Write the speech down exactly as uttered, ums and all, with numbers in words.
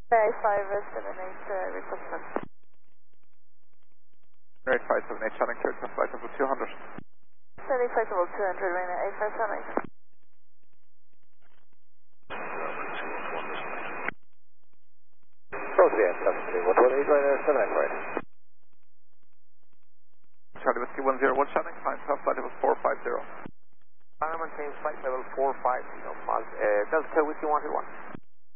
A five seven eight, uh, request. Eight five seven eight, Shannon cleared for flight level two hundred. seventy-five level two hundred, Rena eight five seven eight. Close the end, seven three one two eight, Rena seven eight right. Charlie Whiskey one zero one, Shannon, climb top flight level four five zero. I'm maintain flight level four five zero, uh, Delta Whiskey one two one.